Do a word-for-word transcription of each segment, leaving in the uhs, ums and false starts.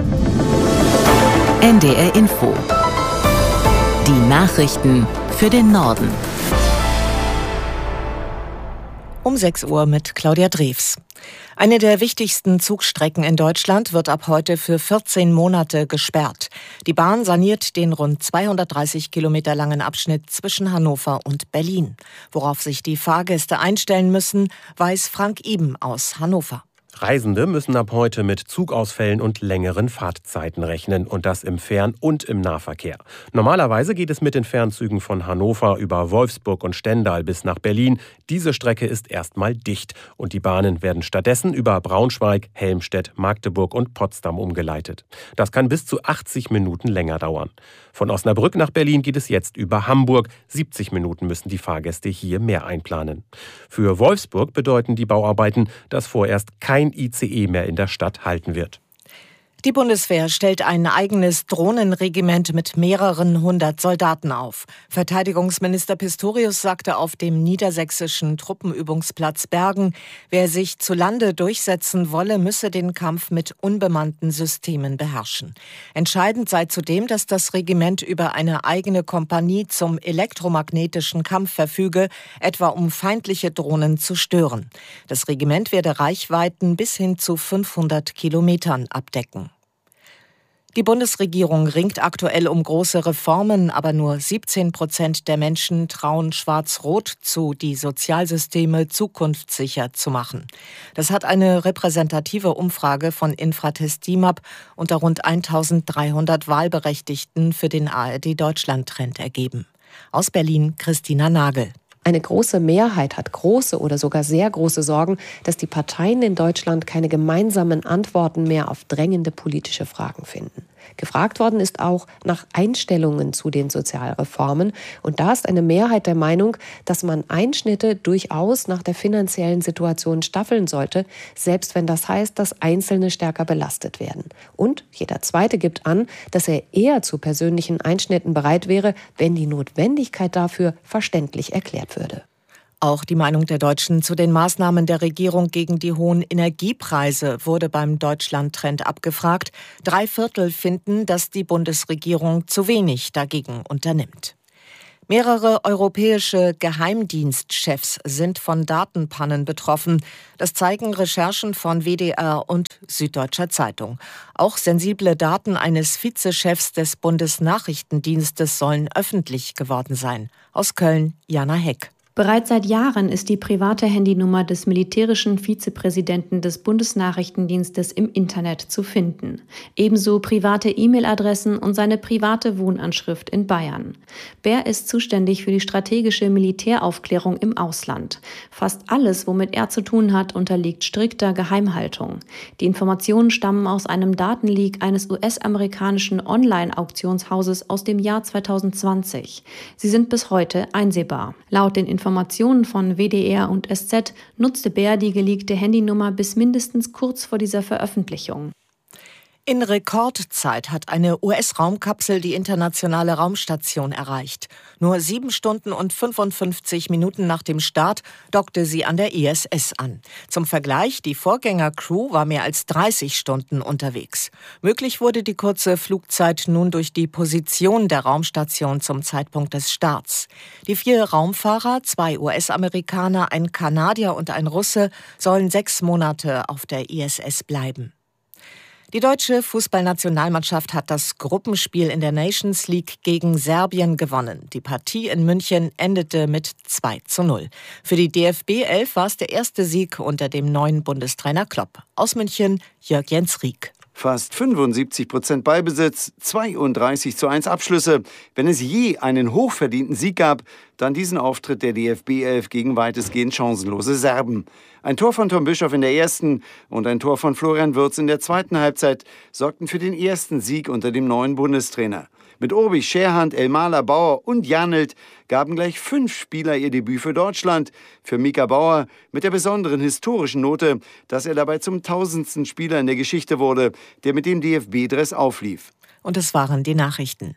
N D R Info. Die Nachrichten für den Norden. Um sechs Uhr mit Claudia Drews. Eine der wichtigsten Zugstrecken in Deutschland wird ab heute für vierzehn Monate gesperrt. Die Bahn saniert den rund zweihundertdreißig Kilometer langen Abschnitt zwischen Hannover und Berlin. Worauf sich die Fahrgäste einstellen müssen, weiß Frank Iben aus Hannover. Reisende müssen ab heute mit Zugausfällen und längeren Fahrtzeiten rechnen, und das im Fern- und im Nahverkehr. Normalerweise geht es mit den Fernzügen von Hannover über Wolfsburg und Stendal bis nach Berlin. Diese Strecke ist erstmal dicht und die Bahnen werden stattdessen über Braunschweig, Helmstedt, Magdeburg und Potsdam umgeleitet. Das kann bis zu achtzig Minuten länger dauern. Von Osnabrück nach Berlin geht es jetzt über Hamburg. siebzig Minuten müssen die Fahrgäste hier mehr einplanen. Für Wolfsburg bedeuten die Bauarbeiten, dass vorerst kein I C E mehr in der Stadt halten wird. Die Bundeswehr stellt ein eigenes Drohnenregiment mit mehreren hundert Soldaten auf. Verteidigungsminister Pistorius sagte auf dem niedersächsischen Truppenübungsplatz Bergen, wer sich zu Lande durchsetzen wolle, müsse den Kampf mit unbemannten Systemen beherrschen. Entscheidend sei zudem, dass das Regiment über eine eigene Kompanie zum elektromagnetischen Kampf verfüge, etwa um feindliche Drohnen zu stören. Das Regiment werde Reichweiten bis hin zu fünfhundert Kilometern abdecken. Die Bundesregierung ringt aktuell um große Reformen, aber nur siebzehn Prozent der Menschen trauen Schwarz-Rot zu, die Sozialsysteme zukunftssicher zu machen. Das hat eine repräsentative Umfrage von Infratest DIMAP unter rund eintausenddreihundert Wahlberechtigten für den A R D-Deutschland-Trend ergeben. Aus Berlin Christina Nagel. Eine große Mehrheit hat große oder sogar sehr große Sorgen, dass die Parteien in Deutschland keine gemeinsamen Antworten mehr auf drängende politische Fragen finden. Gefragt worden ist auch nach Einstellungen zu den Sozialreformen. Und da ist eine Mehrheit der Meinung, dass man Einschnitte durchaus nach der finanziellen Situation staffeln sollte, selbst wenn das heißt, dass Einzelne stärker belastet werden. Und jeder Zweite gibt an, dass er eher zu persönlichen Einschnitten bereit wäre, wenn die Notwendigkeit dafür verständlich erklärt würde. Auch die Meinung der Deutschen zu den Maßnahmen der Regierung gegen die hohen Energiepreise wurde beim Deutschland-Trend abgefragt. Drei Viertel finden, dass die Bundesregierung zu wenig dagegen unternimmt. Mehrere europäische Geheimdienstchefs sind von Datenpannen betroffen. Das zeigen Recherchen von W D R und Süddeutscher Zeitung. Auch sensible Daten eines Vizechefs des Bundesnachrichtendienstes sollen öffentlich geworden sein. Aus Köln, Jana Heck. Bereits seit Jahren ist die private Handynummer des militärischen Vizepräsidenten des Bundesnachrichtendienstes im Internet zu finden. Ebenso private E-Mail-Adressen und seine private Wohnanschrift in Bayern. Bär ist zuständig für die strategische Militäraufklärung im Ausland. Fast alles, womit er zu tun hat, unterliegt strikter Geheimhaltung. Die Informationen stammen aus einem Datenleak eines U S-amerikanischen Online-Auktionshauses aus dem Jahr zweitausendzwanzig. Sie sind bis heute einsehbar. Laut den Informationen von W D R und S Z nutzte Bär die geleakte Handynummer bis mindestens kurz vor dieser Veröffentlichung. In Rekordzeit hat eine U S-Raumkapsel die internationale Raumstation erreicht. Nur sieben Stunden und fünfundfünfzig Minuten nach dem Start dockte sie an der I S S an. Zum Vergleich, die Vorgängercrew war mehr als dreißig Stunden unterwegs. Möglich wurde die kurze Flugzeit nun durch die Position der Raumstation zum Zeitpunkt des Starts. Die vier Raumfahrer, zwei U S-Amerikaner, ein Kanadier und ein Russe, sollen sechs Monate auf der I S S bleiben. Die deutsche Fußballnationalmannschaft hat das Gruppenspiel in der Nations League gegen Serbien gewonnen. Die Partie in München endete mit zwei zu null. Für die D F B elf war es der erste Sieg unter dem neuen Bundestrainer Klopp. Aus München Jörg-Jens Rieck. Fast fünfundsiebzig Prozent Ballbesitz, zweiunddreißig zu eins Abschlüsse. Wenn es je einen hochverdienten Sieg gab, dann diesen Auftritt der D F B elf gegen weitestgehend chancenlose Serben. Ein Tor von Tom Bischoff in der ersten und ein Tor von Florian Wirtz in der zweiten Halbzeit sorgten für den ersten Sieg unter dem neuen Bundestrainer. Mit Urbich, Scherhand, Elmaler, Bauer und Janelt gaben gleich fünf Spieler ihr Debüt für Deutschland. Für Mika Bauer mit der besonderen historischen Note, dass er dabei zum tausendsten Spieler in der Geschichte wurde, der mit dem D F B-Dress auflief. Und es waren die Nachrichten.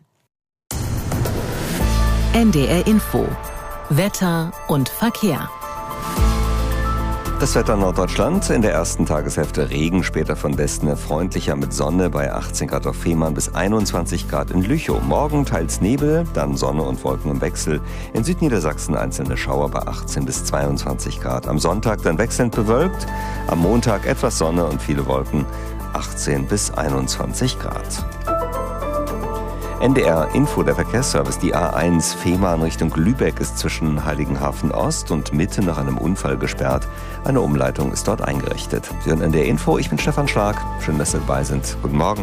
N D R Info. Wetter und Verkehr. Das Das Wetter in Norddeutschland. In der ersten Tageshälfte Regen, später von Westen her freundlicher mit Sonne bei achtzehn Grad auf Fehmarn bis einundzwanzig Grad in Lüchow. Morgen teils Nebel, dann Sonne und Wolken im Wechsel. In Südniedersachsen einzelne Schauer bei achtzehn bis zweiundzwanzig Grad. Am Sonntag dann wechselnd bewölkt. Am Montag etwas Sonne und viele Wolken. achtzehn bis einundzwanzig Grad. N D R Info, der Verkehrsservice. Die A eins Fehmarn Richtung Lübeck ist zwischen Heiligenhafen Ost und Mitte nach einem Unfall gesperrt. Eine Umleitung ist dort eingerichtet. Sie hören N D R Info, ich bin Stefan Schlag. Schön, dass Sie dabei sind. Guten Morgen.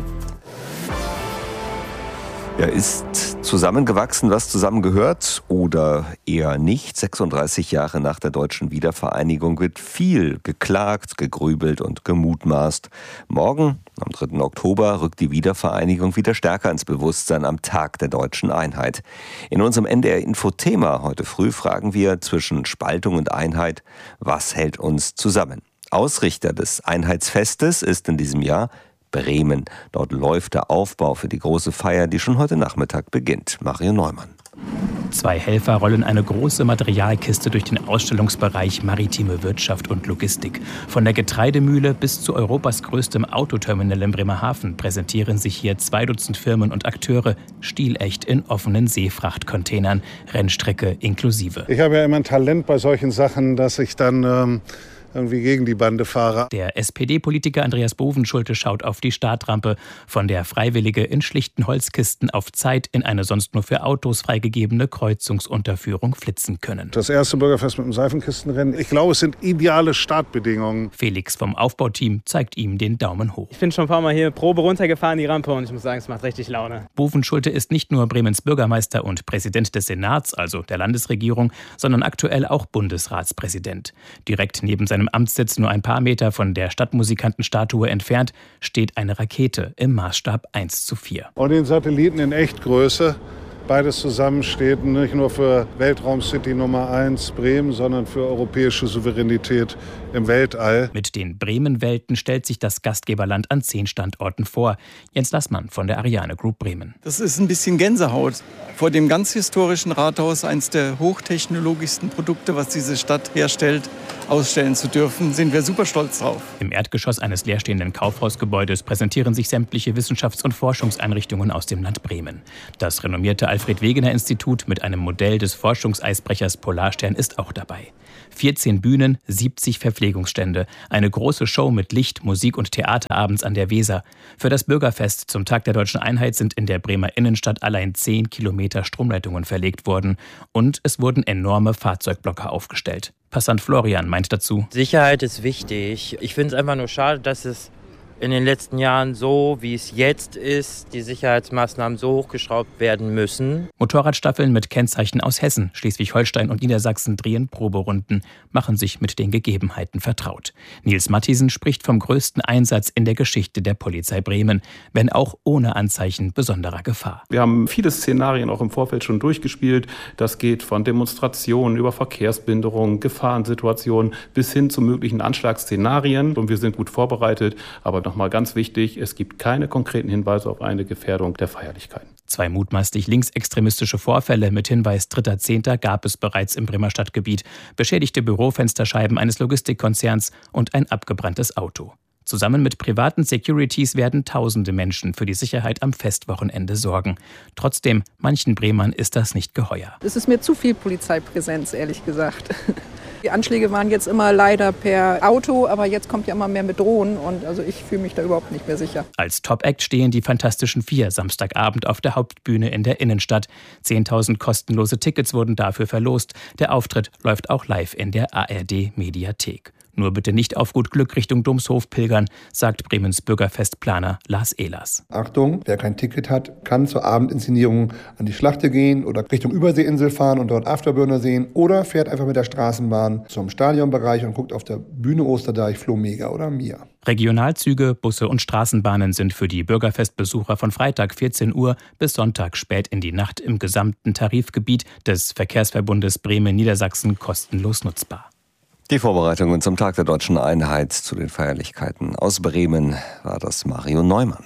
Ja, ist zusammengewachsen, was zusammengehört oder eher nicht? sechsunddreißig Jahre nach der deutschen Wiedervereinigung wird viel geklagt, gegrübelt und gemutmaßt. Morgen, am dritten Oktober, rückt die Wiedervereinigung wieder stärker ins Bewusstsein am Tag der deutschen Einheit. In unserem N D R-Info-Thema heute früh fragen wir zwischen Spaltung und Einheit, was hält uns zusammen? Ausrichter des Einheitsfestes ist in diesem Jahr Bremen. Dort läuft der Aufbau für die große Feier, die schon heute Nachmittag beginnt. Mario Neumann. Zwei Helfer rollen eine große Materialkiste durch den Ausstellungsbereich Maritime Wirtschaft und Logistik. Von der Getreidemühle bis zu Europas größtem Autoterminal in Bremerhaven präsentieren sich hier zwei Dutzend Firmen und Akteure, stilecht in offenen Seefrachtcontainern, Rennstrecke inklusive. Ich habe ja immer ein Talent bei solchen Sachen, dass ich dann ähm irgendwie gegen die Bande fahre. Der S P D-Politiker Andreas Bovenschulte schaut auf die Startrampe, von der Freiwillige in schlichten Holzkisten auf Zeit in eine sonst nur für Autos freigegebene Kreuzungsunterführung flitzen können. Das erste Bürgerfest mit dem Seifenkistenrennen. Ich glaube, es sind ideale Startbedingungen. Felix vom Aufbauteam zeigt ihm den Daumen hoch. Ich bin schon ein paar Mal hier Probe runtergefahren, die Rampe, und ich muss sagen, es macht richtig Laune. Bovenschulte ist nicht nur Bremens Bürgermeister und Präsident des Senats, also der Landesregierung, sondern aktuell auch Bundesratspräsident. Direkt neben seinem Amtssitz, nur ein paar Meter von der Stadtmusikantenstatue entfernt, steht eine Rakete im Maßstab eins zu vier. Und den Satelliten in Echtgröße. Beides zusammen steht nicht nur für Weltraumcity Nummer eins Bremen, sondern für europäische Souveränität im Weltall. Mit den Bremen-Welten stellt sich das Gastgeberland an zehn Standorten vor. Jens Lassmann von der Ariane Group Bremen. Das ist ein bisschen Gänsehaut. Vor dem ganz historischen Rathaus, eines der hochtechnologischsten Produkte, was diese Stadt herstellt, ausstellen zu dürfen, sind wir super stolz drauf. Im Erdgeschoss eines leerstehenden Kaufhausgebäudes präsentieren sich sämtliche Wissenschafts- und Forschungseinrichtungen aus dem Land Bremen. Das renommierte Alfred-Wegener-Institut mit einem Modell des Forschungseisbrechers Polarstern ist auch dabei. vierzehn Bühnen, siebzig Verpflegungsstände, eine große Show mit Licht, Musik und Theater abends an der Weser. Für das Bürgerfest zum Tag der deutschen Einheit sind in der Bremer Innenstadt allein zehn Kilometer Stromleitungen verlegt worden und es wurden enorme Fahrzeugblocker aufgestellt. Passant Florian meint dazu: Sicherheit ist wichtig. Ich finde es einfach nur schade, dass es in den letzten Jahren so, wie es jetzt ist, die Sicherheitsmaßnahmen so hochgeschraubt werden müssen. Motorradstaffeln mit Kennzeichen aus Hessen, Schleswig-Holstein und Niedersachsen drehen Proberunden, machen sich mit den Gegebenheiten vertraut. Nils Mathiesen spricht vom größten Einsatz in der Geschichte der Polizei Bremen, wenn auch ohne Anzeichen besonderer Gefahr. Wir haben viele Szenarien auch im Vorfeld schon durchgespielt. Das geht von Demonstrationen über Verkehrsbehinderungen, Gefahrensituationen bis hin zu möglichen Anschlagsszenarien. Und wir sind gut vorbereitet, aber nochmal ganz wichtig, es gibt keine konkreten Hinweise auf eine Gefährdung der Feierlichkeiten. Zwei mutmaßlich linksextremistische Vorfälle mit Hinweis dritter Zehnter gab es bereits im Bremer Stadtgebiet. Beschädigte Bürofensterscheiben eines Logistikkonzerns und ein abgebranntes Auto. Zusammen mit privaten Securities werden tausende Menschen für die Sicherheit am Festwochenende sorgen. Trotzdem, manchen Bremern ist das nicht geheuer. Es ist mir zu viel Polizeipräsenz, ehrlich gesagt. Die Anschläge waren jetzt immer leider per Auto, aber jetzt kommt ja immer mehr mit Drohnen und also ich fühle mich da überhaupt nicht mehr sicher. Als Top-Act stehen die Fantastischen Vier Samstagabend auf der Hauptbühne in der Innenstadt. zehntausend kostenlose Tickets wurden dafür verlost. Der Auftritt läuft auch live in der A R D-Mediathek. Nur bitte nicht auf gut Glück Richtung Domshof pilgern, sagt Bremens Bürgerfestplaner Lars Ehlers. Achtung, wer kein Ticket hat, kann zur Abendinszenierung an die Schlachte gehen oder Richtung Überseeinsel fahren und dort Afterburner sehen oder fährt einfach mit der Straßenbahn zum Stadionbereich und guckt auf der Bühne Osterdeich Flo Mega oder Mia. Regionalzüge, Busse und Straßenbahnen sind für die Bürgerfestbesucher von Freitag vierzehn Uhr bis Sonntag spät in die Nacht im gesamten Tarifgebiet des Verkehrsverbundes Bremen-Niedersachsen kostenlos nutzbar. Die Vorbereitungen zum Tag der deutschen Einheit zu den Feierlichkeiten aus Bremen war das Mario Neumann.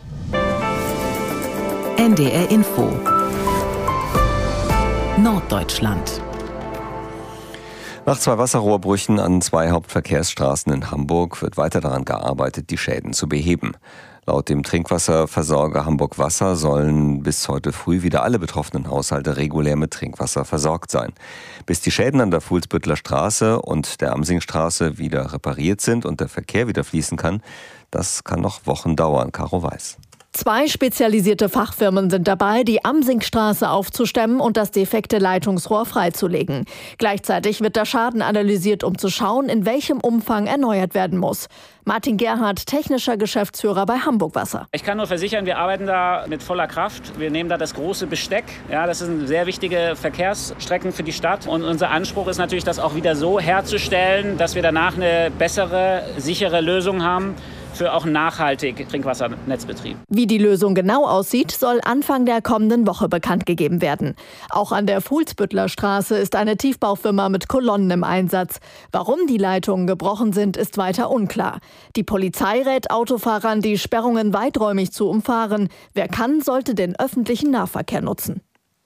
N D R Info Norddeutschland. Nach zwei Wasserrohrbrüchen an zwei Hauptverkehrsstraßen in Hamburg wird weiter daran gearbeitet, die Schäden zu beheben. Laut dem Trinkwasserversorger Hamburg Wasser sollen bis heute früh wieder alle betroffenen Haushalte regulär mit Trinkwasser versorgt sein. Bis die Schäden an der Fuhlsbüttler Straße und der Amsingstraße wieder repariert sind und der Verkehr wieder fließen kann, das kann noch Wochen dauern. Caro Weiß. Zwei spezialisierte Fachfirmen sind dabei, die Amsingstraße aufzustemmen und das defekte Leitungsrohr freizulegen. Gleichzeitig wird der Schaden analysiert, um zu schauen, in welchem Umfang erneuert werden muss. Martin Gerhardt, technischer Geschäftsführer bei Hamburg Wasser. Ich kann nur versichern, wir arbeiten da mit voller Kraft. Wir nehmen da das große Besteck. Ja, das sind sehr wichtige Verkehrsstrecken für die Stadt. Und unser Anspruch ist natürlich, das auch wieder so herzustellen, dass wir danach eine bessere, sichere Lösung haben für auch nachhaltig Trinkwassernetzbetrieb. Wie die Lösung genau aussieht, soll Anfang der kommenden Woche bekannt gegeben werden. Auch an der Fuhlsbüttler Straße ist eine Tiefbaufirma mit Kolonnen im Einsatz. Warum die Leitungen gebrochen sind, ist weiter unklar. Die Polizei rät Autofahrern, die Sperrungen weiträumig zu umfahren. Wer kann, sollte den öffentlichen Nahverkehr nutzen.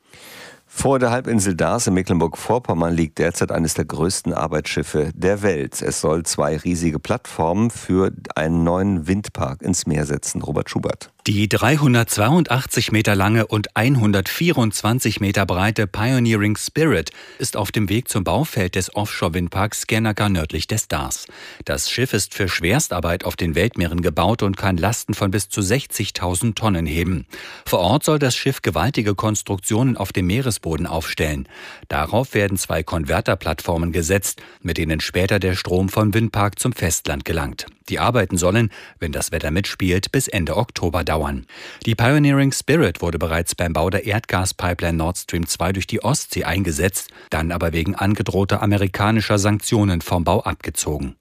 Vor der Halbinsel Darß in Mecklenburg-Vorpommern liegt derzeit eines der größten Arbeitsschiffe der Welt. Es soll zwei riesige Plattformen für einen neuen Windpark ins Meer setzen. Robert Schubert. Die dreihundertzweiundachtzig Meter lange und hundertvierundzwanzig Meter breite Pioneering Spirit ist auf dem Weg zum Baufeld des Offshore-Windparks Skernacker nördlich des Darß. Das Schiff ist für Schwerstarbeit auf den Weltmeeren gebaut und kann Lasten von bis zu sechzigtausend Tonnen heben. Vor Ort soll das Schiff gewaltige Konstruktionen auf dem Meeresboden aufstellen. Darauf werden zwei Konverterplattformen gesetzt, mit denen später der Strom vom Windpark zum Festland gelangt. Die Arbeiten sollen, wenn das Wetter mitspielt, bis Ende Oktober dauern. Die Pioneering Spirit wurde bereits beim Bau der Erdgaspipeline Nord Stream zwei durch die Ostsee eingesetzt, dann aber wegen angedrohter amerikanischer Sanktionen vom Bau abgezogen.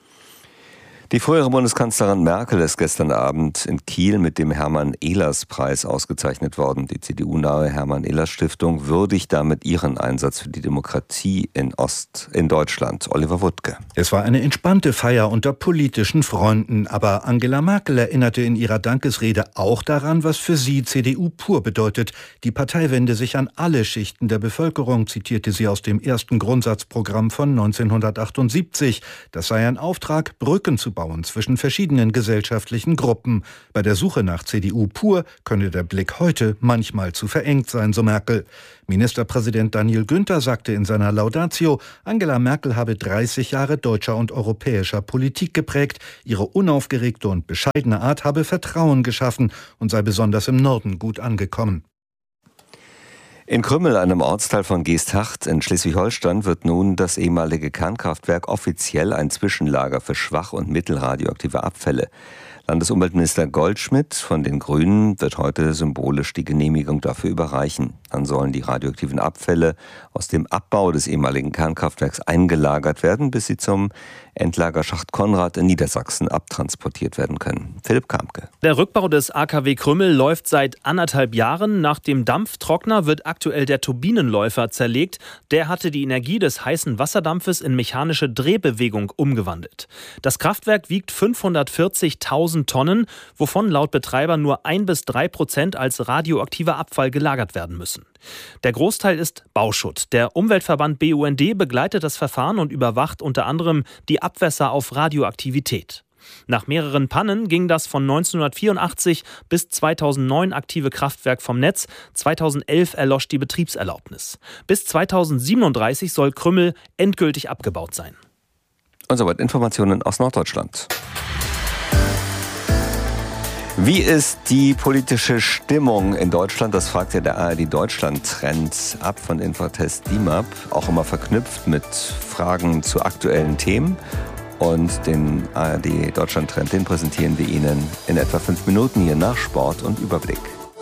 Die frühere Bundeskanzlerin Merkel ist gestern Abend in Kiel mit dem Hermann-Ehlers-Preis ausgezeichnet worden. Die C D U-nahe Hermann-Ehlers-Stiftung würdigt damit ihren Einsatz für die Demokratie in Ost, in Deutschland. Oliver Wuttke. Es war eine entspannte Feier unter politischen Freunden, aber Angela Merkel erinnerte in ihrer Dankesrede auch daran, was für sie C D U pur bedeutet. Die Partei wende sich an alle Schichten der Bevölkerung, zitierte sie aus dem ersten Grundsatzprogramm von neunzehnhundertachtundsiebzig. Das sei ein Auftrag, Brücken zu bauen zwischen verschiedenen gesellschaftlichen Gruppen. Bei der Suche nach C D U pur könne der Blick heute manchmal zu verengt sein, so Merkel. Ministerpräsident Daniel Günther sagte in seiner Laudatio, Angela Merkel habe dreißig Jahre deutscher und europäischer Politik geprägt. Ihre unaufgeregte und bescheidene Art habe Vertrauen geschaffen und sei besonders im Norden gut angekommen. In Krümmel, einem Ortsteil von Geesthacht in Schleswig-Holstein, wird nun das ehemalige Kernkraftwerk offiziell ein Zwischenlager für schwach- und mittelradioaktive Abfälle. Landesumweltminister Goldschmidt von den Grünen wird heute symbolisch die Genehmigung dafür überreichen. Dann sollen die radioaktiven Abfälle aus dem Abbau des ehemaligen Kernkraftwerks eingelagert werden, bis sie zum Endlagerschacht Konrad in Niedersachsen abtransportiert werden können. Philipp Kamke. Der Rückbau des A K W Krümmel läuft seit anderthalb Jahren. Nach dem Dampftrockner wird aktuell der Turbinenläufer zerlegt. Der hatte die Energie des heißen Wasserdampfes in mechanische Drehbewegung umgewandelt. Das Kraftwerk wiegt fünfhundertvierzigtausend Tonnen, wovon laut Betreiber nur ein bis drei Prozent als radioaktiver Abfall gelagert werden müssen. Der Großteil ist Bauschutt. Der Umweltverband B U N D begleitet das Verfahren und überwacht unter anderem die Abwässer auf Radioaktivität. Nach mehreren Pannen ging das von neunzehnhundertvierundachtzig bis zweitausendneun aktive Kraftwerk vom Netz. zweitausendelf erlosch die Betriebserlaubnis. Bis zweitausendsiebenunddreißig soll Krümmel endgültig abgebaut sein. Und soweit Informationen aus Norddeutschland. Wie ist die politische Stimmung in Deutschland? Das fragt ja der A R D Deutschland-Trend ab von Infratest D I M A P. Auch immer verknüpft mit Fragen zu aktuellen Themen. Und den A R D Deutschland-Trend, den präsentieren wir Ihnen in etwa fünf Minuten hier nach Sport und Überblick.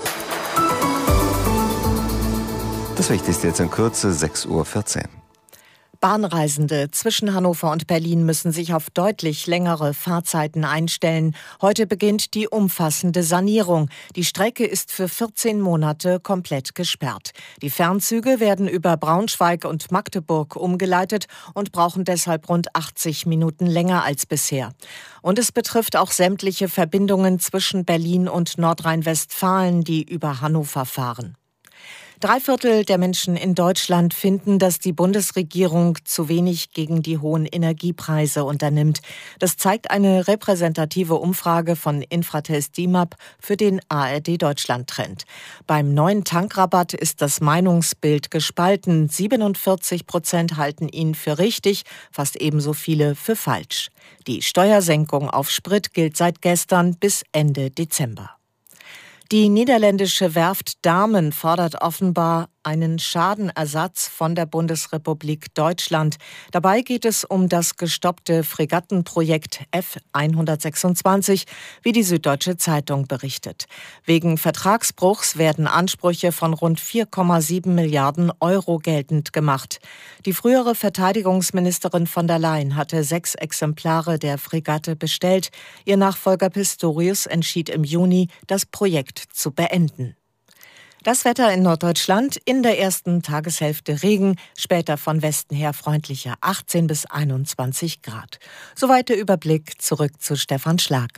Das Wichtigste jetzt in Kürze, sechs Uhr vierzehn. Bahnreisende zwischen Hannover und Berlin müssen sich auf deutlich längere Fahrzeiten einstellen. Heute beginnt die umfassende Sanierung. Die Strecke ist für vierzehn Monate komplett gesperrt. Die Fernzüge werden über Braunschweig und Magdeburg umgeleitet und brauchen deshalb rund achtzig Minuten länger als bisher. Und es betrifft auch sämtliche Verbindungen zwischen Berlin und Nordrhein-Westfalen, die über Hannover fahren. Drei Viertel der Menschen in Deutschland finden, dass die Bundesregierung zu wenig gegen die hohen Energiepreise unternimmt. Das zeigt eine repräsentative Umfrage von Infratest D I M A P für den A R D Deutschland-Trend. Beim neuen Tankrabatt ist das Meinungsbild gespalten. siebenundvierzig Prozent halten ihn für richtig, fast ebenso viele für falsch. Die Steuersenkung auf Sprit gilt seit gestern bis Ende Dezember. Die niederländische Werft Damen fordert offenbar einen Schadenersatz von der Bundesrepublik Deutschland. Dabei geht es um das gestoppte Fregattenprojekt F hundertsechsundzwanzig, wie die Süddeutsche Zeitung berichtet. Wegen Vertragsbruchs werden Ansprüche von rund vier Komma sieben Milliarden Euro geltend gemacht. Die frühere Verteidigungsministerin von der Leyen hatte sechs Exemplare der Fregatte bestellt. Ihr Nachfolger Pistorius entschied im Juni, das Projekt zu beenden. Das Wetter in Norddeutschland: in der ersten Tageshälfte Regen, später von Westen her freundlicher achtzehn bis einundzwanzig Grad. Soweit der Überblick, zurück zu Stefan Schlag.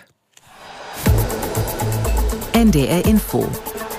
N D R Info.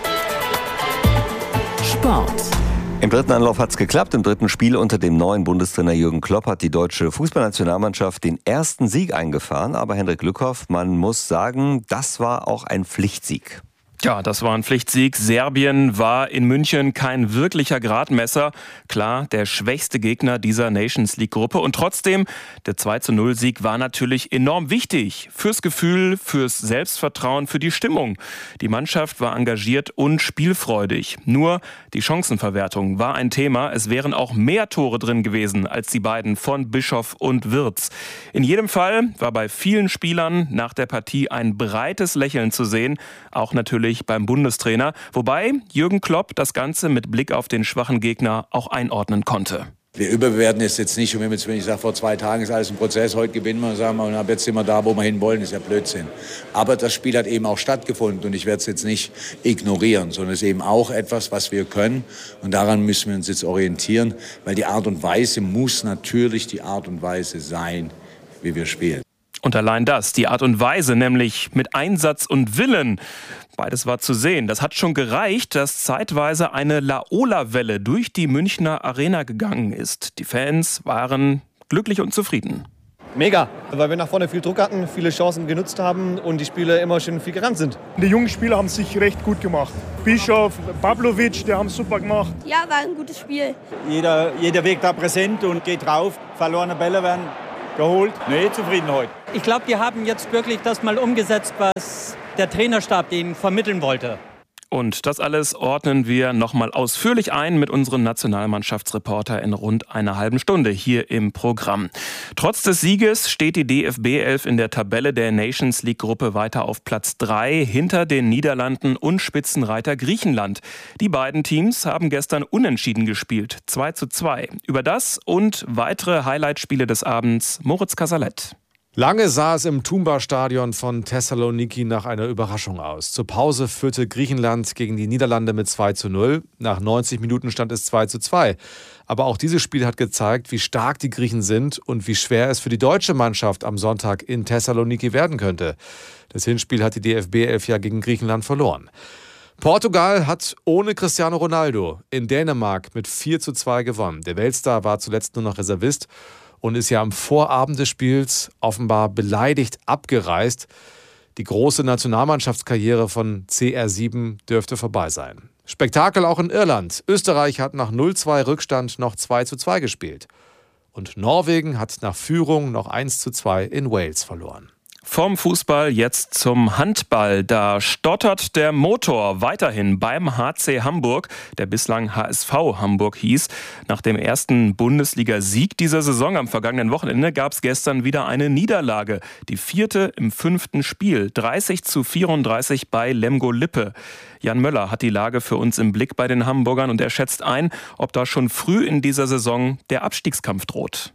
Sport. Im dritten Anlauf hat's geklappt. Im dritten Spiel unter dem neuen Bundestrainer Jürgen Klopp hat die deutsche Fußballnationalmannschaft den ersten Sieg eingefahren. Aber Hendrik Lückhoff, man muss sagen, das war auch ein Pflichtsieg. Ja, das war ein Pflichtsieg. Serbien war in München kein wirklicher Gradmesser. Klar, der schwächste Gegner dieser Nations League-Gruppe. Und trotzdem, der zwei zu null Sieg war natürlich enorm wichtig. Fürs Gefühl, fürs Selbstvertrauen, für die Stimmung. Die Mannschaft war engagiert und spielfreudig. Nur die Chancenverwertung war ein Thema. Es wären auch mehr Tore drin gewesen als die beiden von Bischoff und Wirtz. In jedem Fall war bei vielen Spielern nach der Partie ein breites Lächeln zu sehen. Auch natürlich beim Bundestrainer, wobei Jürgen Klopp das Ganze mit Blick auf den schwachen Gegner auch einordnen konnte. Wir überbewerten es jetzt nicht. Und wenn ich sage, vor zwei Tagen ist alles ein Prozess, heute gewinnen wir, sagen wir, und ab jetzt sind wir da, wo wir hin wollen, ist ja Blödsinn. Aber das Spiel hat eben auch stattgefunden und ich werde es jetzt nicht ignorieren, sondern es ist eben auch etwas, was wir können. Und daran müssen wir uns jetzt orientieren, weil die Art und Weise muss natürlich die Art und Weise sein, wie wir spielen. Und allein das, die Art und Weise, nämlich mit Einsatz und Willen, beides war zu sehen. Das hat schon gereicht, dass zeitweise eine Laola-Welle durch die Münchner Arena gegangen ist. Die Fans waren glücklich und zufrieden. Mega, weil wir nach vorne viel Druck hatten, viele Chancen genutzt haben und die Spieler immer schon viel gerannt sind. Die jungen Spieler haben sich recht gut gemacht. Bischof, Pavlovic, die haben es super gemacht. Ja, war ein gutes Spiel. Jeder, jeder Weg da präsent und geht drauf. Verlorene Bälle werden geholt. Nee, zufrieden heute. Ich glaube, die haben jetzt wirklich das mal umgesetzt, was der Trainerstab denen vermitteln wollte. Und das alles ordnen wir nochmal ausführlich ein mit unserem Nationalmannschaftsreporter in rund einer halben Stunde hier im Programm. Trotz des Sieges steht die D F B elf in der Tabelle der Nations League Gruppe weiter auf Platz drei hinter den Niederlanden und Spitzenreiter Griechenland. Die beiden Teams haben gestern unentschieden gespielt, zwei zu zwei. Über das und weitere Highlightspiele des Abends Moritz Casalet. Lange sah es im Toumba-Stadion von Thessaloniki nach einer Überraschung aus. Zur Pause führte Griechenland gegen die Niederlande mit zwei zu null. Nach neunzig Minuten stand es zwei zu zwei. Aber auch dieses Spiel hat gezeigt, wie stark die Griechen sind und wie schwer es für die deutsche Mannschaft am Sonntag in Thessaloniki werden könnte. Das Hinspiel hat die D F B elf ja gegen Griechenland verloren. Portugal hat ohne Cristiano Ronaldo in Dänemark mit vier zu zwei gewonnen. Der Weltstar war zuletzt nur noch Reservist und ist ja am Vorabend des Spiels offenbar beleidigt abgereist. Die große Nationalmannschaftskarriere von C R sieben dürfte vorbei sein. Spektakel auch in Irland. Österreich hat nach null zu zwei Rückstand noch zwei zu zwei gespielt. Und Norwegen hat nach Führung noch eins zu zwei in Wales verloren. Vom Fußball jetzt zum Handball. Da stottert der Motor weiterhin beim H C Hamburg, der bislang H S V Hamburg hieß. Nach dem ersten Bundesliga-Sieg dieser Saison am vergangenen Wochenende gab es gestern wieder eine Niederlage. Die vierte im fünften Spiel. dreißig zu vierunddreißig bei Lemgo Lippe. Jan Möller hat die Lage für uns im Blick bei den Hamburgern und er schätzt ein, ob da schon früh in dieser Saison der Abstiegskampf droht.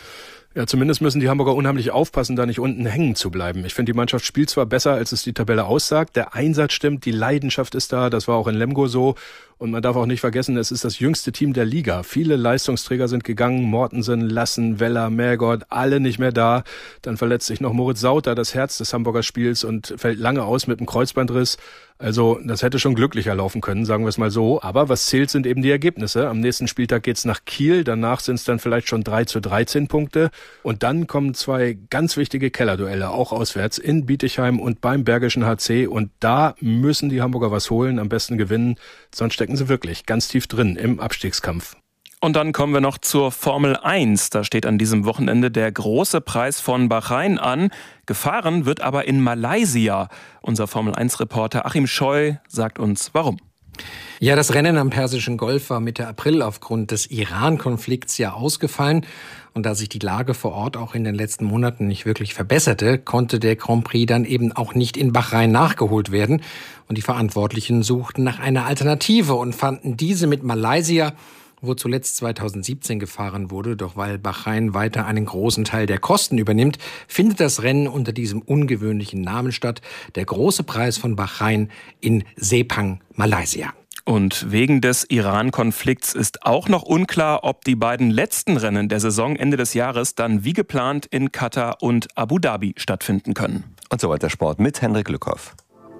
Ja, zumindest müssen die Hamburger unheimlich aufpassen, da nicht unten hängen zu bleiben. Ich finde, die Mannschaft spielt zwar besser, als es die Tabelle aussagt. Der Einsatz stimmt, die Leidenschaft ist da. Das war auch in Lemgo so. Und man darf auch nicht vergessen, es ist das jüngste Team der Liga. Viele Leistungsträger sind gegangen, Mortensen, Lassen, Weller, Mergott, alle nicht mehr da. Dann verletzt sich noch Moritz Sauter, das Herz des Hamburger Spiels, und fällt lange aus mit einem Kreuzbandriss. Also das hätte schon glücklicher laufen können, sagen wir es mal so. Aber was zählt, sind eben die Ergebnisse. Am nächsten Spieltag geht's nach Kiel, danach sind es dann vielleicht schon drei zu dreizehn Punkte. Und dann kommen zwei ganz wichtige Kellerduelle, auch auswärts, in Bietigheim und beim Bergischen H C. Und da müssen die Hamburger was holen, am besten gewinnen, sonst stecken sie wirklich ganz tief drin im Abstiegskampf. Und dann kommen wir noch zur Formel eins. Da steht an diesem Wochenende der große Preis von Bahrain an. Gefahren wird aber in Malaysia. Unser Formel eins Reporter Achim Scheu sagt uns, warum. Ja, das Rennen am Persischen Golf war Mitte April aufgrund des Iran-Konflikts ja ausgefallen. Und da sich die Lage vor Ort auch in den letzten Monaten nicht wirklich verbesserte, konnte der Grand Prix dann eben auch nicht in Bahrain nachgeholt werden. Und die Verantwortlichen suchten nach einer Alternative und fanden diese mit Malaysia, wo zuletzt zweitausendsiebzehn gefahren wurde. Doch weil Bahrain weiter einen großen Teil der Kosten übernimmt, findet das Rennen unter diesem ungewöhnlichen Namen statt. Der große Preis von Bahrain in Sepang, Malaysia. Und wegen des Iran-Konflikts ist auch noch unklar, ob die beiden letzten Rennen der Saison Ende des Jahres dann wie geplant in Katar und Abu Dhabi stattfinden können. Und soweit der Sport mit Henrik Lückhoff.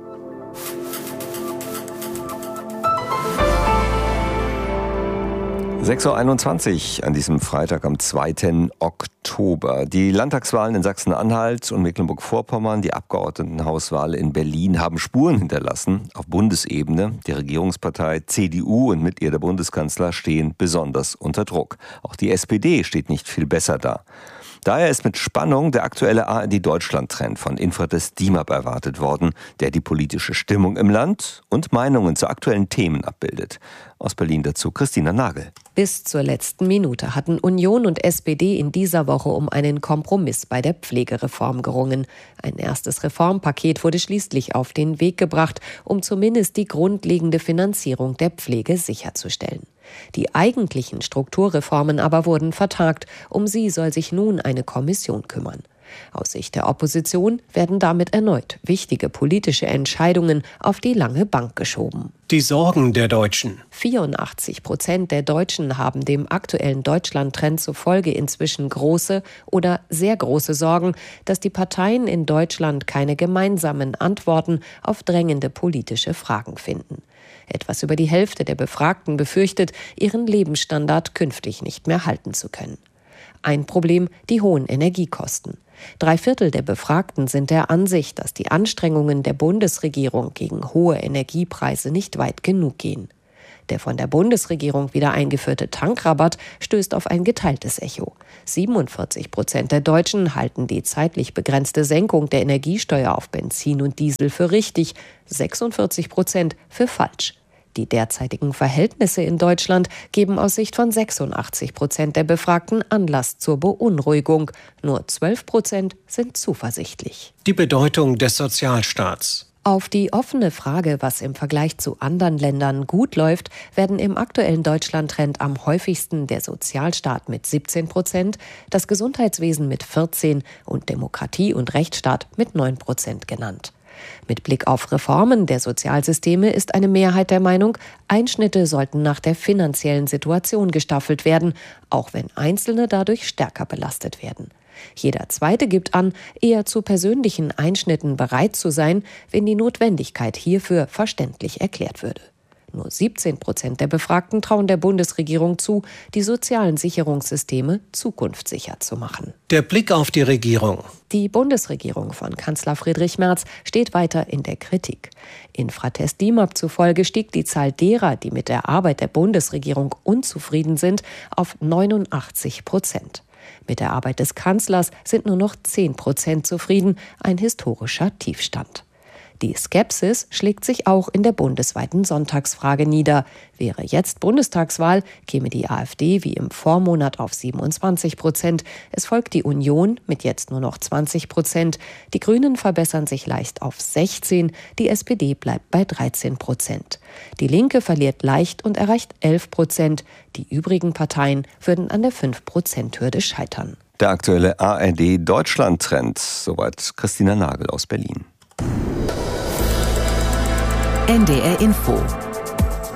sechs Uhr einundzwanzig an diesem Freitag am zweiten Oktober. Die Landtagswahlen in Sachsen-Anhalt und Mecklenburg-Vorpommern, die Abgeordnetenhauswahl in Berlin haben Spuren hinterlassen auf Bundesebene. Die Regierungspartei C D U und mit ihr der Bundeskanzler stehen besonders unter Druck. Auch die S P D steht nicht viel besser da. Daher ist mit Spannung der aktuelle A R D-Deutschland-Trend von Infratest D I M A P erwartet worden, der die politische Stimmung im Land und Meinungen zu aktuellen Themen abbildet. Aus Berlin dazu Christina Nagel. Bis zur letzten Minute hatten Union und S P D in dieser Woche um einen Kompromiss bei der Pflegereform gerungen. Ein erstes Reformpaket wurde schließlich auf den Weg gebracht, um zumindest die grundlegende Finanzierung der Pflege sicherzustellen. Die eigentlichen Strukturreformen aber wurden vertagt. Um sie soll sich nun eine Kommission kümmern. Aus Sicht der Opposition werden damit erneut wichtige politische Entscheidungen auf die lange Bank geschoben. Die Sorgen der Deutschen. vierundachtzig Prozent der Deutschen haben dem aktuellen Deutschland-Trend zufolge inzwischen große oder sehr große Sorgen, dass die Parteien in Deutschland keine gemeinsamen Antworten auf drängende politische Fragen finden. Etwas über die Hälfte der Befragten befürchtet, ihren Lebensstandard künftig nicht mehr halten zu können. Ein Problem, die hohen Energiekosten. Drei Viertel der Befragten sind der Ansicht, dass die Anstrengungen der Bundesregierung gegen hohe Energiepreise nicht weit genug gehen. Der von der Bundesregierung wieder eingeführte Tankrabatt stößt auf ein geteiltes Echo. siebenundvierzig Prozent der Deutschen halten die zeitlich begrenzte Senkung der Energiesteuer auf Benzin und Diesel für richtig, sechsundvierzig Prozent für falsch. Die derzeitigen Verhältnisse in Deutschland geben aus Sicht von sechsundachtzig Prozent der Befragten Anlass zur Beunruhigung. Nur zwölf Prozent sind zuversichtlich. Die Bedeutung des Sozialstaats. Auf die offene Frage, was im Vergleich zu anderen Ländern gut läuft, werden im aktuellen Deutschland-Trend am häufigsten der Sozialstaat mit siebzehn Prozent, das Gesundheitswesen mit vierzehn und Demokratie und Rechtsstaat mit neun Prozent genannt. Mit Blick auf Reformen der Sozialsysteme ist eine Mehrheit der Meinung, Einschnitte sollten nach der finanziellen Situation gestaffelt werden, auch wenn Einzelne dadurch stärker belastet werden. Jeder Zweite gibt an, eher zu persönlichen Einschnitten bereit zu sein, wenn die Notwendigkeit hierfür verständlich erklärt würde. Nur siebzehn Prozent der Befragten trauen der Bundesregierung zu, die sozialen Sicherungssysteme zukunftssicher zu machen. Der Blick auf die Regierung. Die Bundesregierung von Kanzler Friedrich Merz steht weiter in der Kritik. Infratest D I M A P zufolge stieg die Zahl derer, die mit der Arbeit der Bundesregierung unzufrieden sind, auf neunundachtzig Prozent. Mit der Arbeit des Kanzlers sind nur noch zehn Prozent zufrieden, ein historischer Tiefstand. Die Skepsis schlägt sich auch in der bundesweiten Sonntagsfrage nieder. Wäre jetzt Bundestagswahl, käme die AfD wie im Vormonat auf siebenundzwanzig Prozent. Es folgt die Union mit jetzt nur noch zwanzig Prozent. Die Grünen verbessern sich leicht auf sechzehn. Die S P D bleibt bei dreizehn Prozent. Die Linke verliert leicht und erreicht elf Prozent. Die übrigen Parteien würden an der fünf Prozent Hürde scheitern. Der aktuelle A R D-Deutschland-Trend. Soweit Christina Nagel aus Berlin. N D R Info.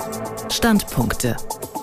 Standpunkte.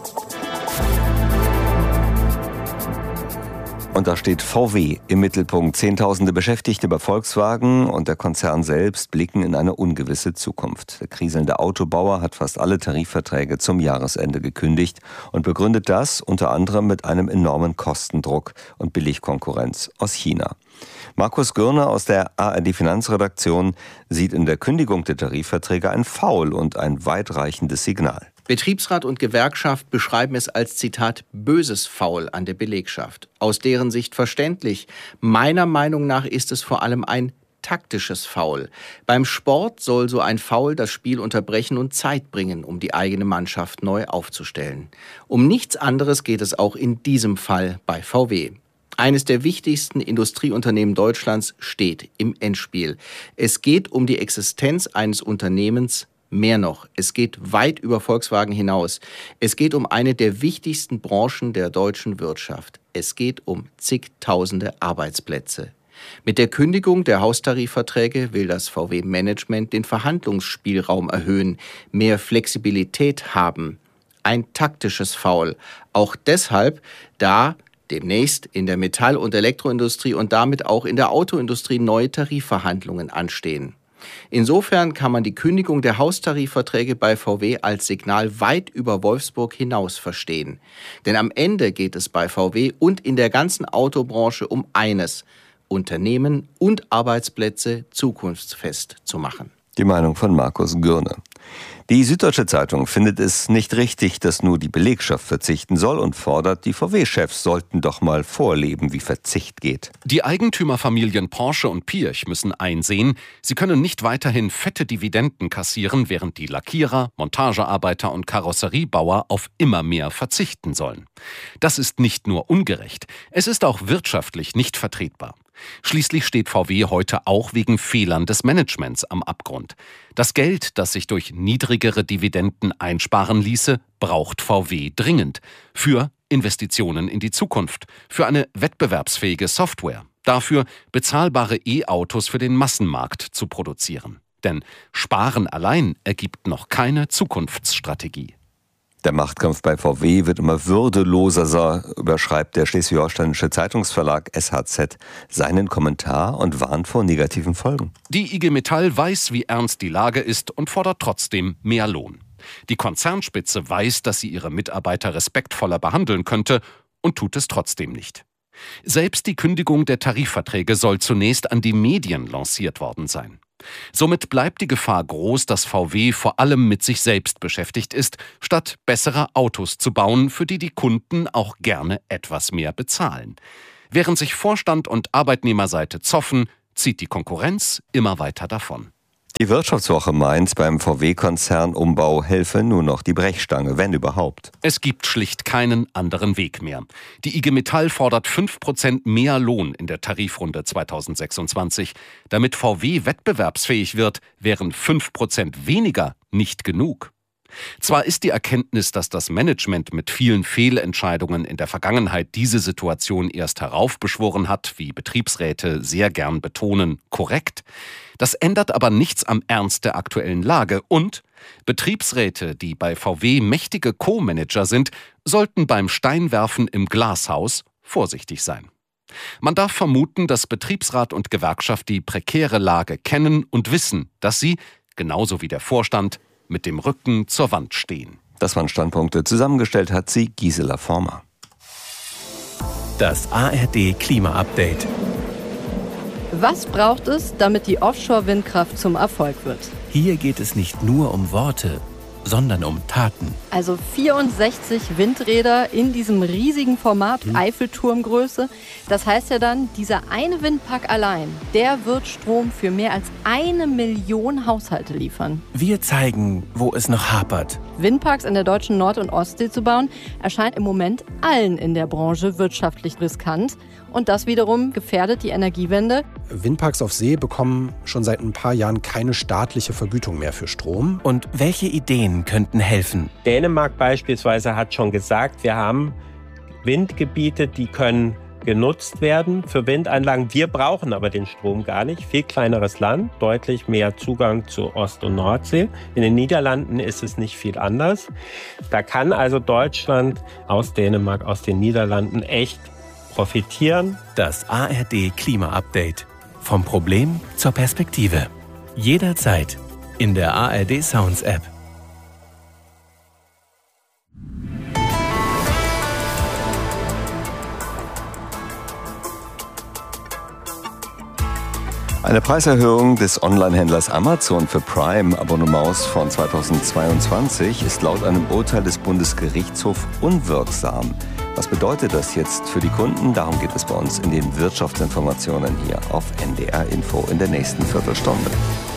Und da steht V W im Mittelpunkt. Zehntausende Beschäftigte bei Volkswagen und der Konzern selbst blicken in eine ungewisse Zukunft. Der kriselnde Autobauer hat fast alle Tarifverträge zum Jahresende gekündigt und begründet das unter anderem mit einem enormen Kostendruck und Billigkonkurrenz aus China. Markus Gürner aus der A R D-Finanzredaktion sieht in der Kündigung der Tarifverträge ein Foul und ein weitreichendes Signal. Betriebsrat und Gewerkschaft beschreiben es als, Zitat, böses Foul an der Belegschaft. Aus deren Sicht verständlich. Meiner Meinung nach ist es vor allem ein taktisches Foul. Beim Sport soll so ein Foul das Spiel unterbrechen und Zeit bringen, um die eigene Mannschaft neu aufzustellen. Um nichts anderes geht es auch in diesem Fall bei V W. Eines der wichtigsten Industrieunternehmen Deutschlands steht im Endspiel. Es geht um die Existenz eines Unternehmens. Mehr noch, es geht weit über Volkswagen hinaus. Es geht um eine der wichtigsten Branchen der deutschen Wirtschaft. Es geht um zigtausende Arbeitsplätze. Mit der Kündigung der Haustarifverträge will das V W-Management den Verhandlungsspielraum erhöhen, mehr Flexibilität haben. Ein taktisches Foul. Auch deshalb, da demnächst in der Metall- und Elektroindustrie und damit auch in der Autoindustrie neue Tarifverhandlungen anstehen. Insofern kann man die Kündigung der Haustarifverträge bei V W als Signal weit über Wolfsburg hinaus verstehen. Denn am Ende geht es bei V W und in der ganzen Autobranche um eines: Unternehmen und Arbeitsplätze zukunftsfest zu machen. Die Meinung von Markus Gürne. Die Süddeutsche Zeitung findet es nicht richtig, dass nur die Belegschaft verzichten soll und fordert, die V W-Chefs sollten doch mal vorleben, wie Verzicht geht. Die Eigentümerfamilien Porsche und Pirch müssen einsehen, sie können nicht weiterhin fette Dividenden kassieren, während die Lackierer, Montagearbeiter und Karosseriebauer auf immer mehr verzichten sollen. Das ist nicht nur ungerecht, es ist auch wirtschaftlich nicht vertretbar. Schließlich steht V W heute auch wegen Fehlern des Managements am Abgrund. Das Geld, das sich durch niedrigere Dividenden einsparen ließe, braucht V W dringend. Für Investitionen in die Zukunft, für eine wettbewerbsfähige Software, dafür bezahlbare E-Autos für den Massenmarkt zu produzieren. Denn Sparen allein ergibt noch keine Zukunftsstrategie. Der Machtkampf bei V W wird immer würdeloser, überschreibt der Schleswig-Holsteinische Zeitungsverlag S H Z seinen Kommentar und warnt vor negativen Folgen. Die I G Metall weiß, wie ernst die Lage ist und fordert trotzdem mehr Lohn. Die Konzernspitze weiß, dass sie ihre Mitarbeiter respektvoller behandeln könnte und tut es trotzdem nicht. Selbst die Kündigung der Tarifverträge soll zunächst an die Medien lanciert worden sein. Somit bleibt die Gefahr groß, dass V W vor allem mit sich selbst beschäftigt ist, statt bessere Autos zu bauen, für die die Kunden auch gerne etwas mehr bezahlen. Während sich Vorstand und Arbeitnehmerseite zoffen, zieht die Konkurrenz immer weiter davon. Die Wirtschaftswoche meint, beim V W-Konzernumbau helfe nur noch die Brechstange, wenn überhaupt. Es gibt schlicht keinen anderen Weg mehr. Die I G Metall fordert fünf Prozent mehr Lohn in der Tarifrunde zweitausendsechsundzwanzig. Damit V W wettbewerbsfähig wird, wären fünf Prozent weniger nicht genug. Zwar ist die Erkenntnis, dass das Management mit vielen Fehlentscheidungen in der Vergangenheit diese Situation erst heraufbeschworen hat, wie Betriebsräte sehr gern betonen, korrekt. Das ändert aber nichts am Ernst der aktuellen Lage und Betriebsräte, die bei V W mächtige Co-Manager sind, sollten beim Steinwerfen im Glashaus vorsichtig sein. Man darf vermuten, dass Betriebsrat und Gewerkschaft die prekäre Lage kennen und wissen, dass sie, genauso wie der Vorstand, mit dem Rücken zur Wand stehen. Das waren Standpunkte. Zusammengestellt hat sie Gisela Former. Das A R D Klima-Update. Was braucht es, damit die Offshore-Windkraft zum Erfolg wird? Hier geht es nicht nur um Worte, sondern um Taten. Also vierundsechzig Windräder in diesem riesigen Format, hm. Eiffelturmgröße. Das heißt ja dann, dieser eine Windpark allein, der wird Strom für mehr als eine Million Haushalte liefern. Wir zeigen, wo es noch hapert. Windparks in der deutschen Nord- und Ostsee zu bauen, erscheint im Moment allen in der Branche wirtschaftlich riskant. Und das wiederum gefährdet die Energiewende. Windparks auf See bekommen schon seit ein paar Jahren keine staatliche Vergütung mehr für Strom. Und welche Ideen könnten helfen? Dänemark beispielsweise hat schon gesagt, wir haben Windgebiete, die können genutzt werden für Windeinlagen. Wir brauchen aber den Strom gar nicht. Viel kleineres Land, deutlich mehr Zugang zu Ost- und Nordsee. In den Niederlanden ist es nicht viel anders. Da kann also Deutschland aus Dänemark, aus den Niederlanden echt profitieren. Das A R D Klima-Update. Vom Problem zur Perspektive. Jederzeit in der A R D Sounds App. Eine Preiserhöhung des Onlinehändlers Amazon für Prime-Abonnements von zweitausendzweiundzwanzig ist laut einem Urteil des Bundesgerichtshofs unwirksam. Was bedeutet das jetzt für die Kunden? Darum geht es bei uns in den Wirtschaftsinformationen hier auf N D R Info in der nächsten Viertelstunde.